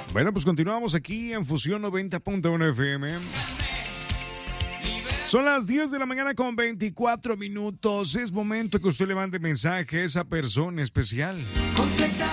Bueno, pues continuamos aquí en Fusión 90.1 FM. Son las 10 de la mañana con 24 minutos. Es momento que usted le mande mensaje a esa persona especial.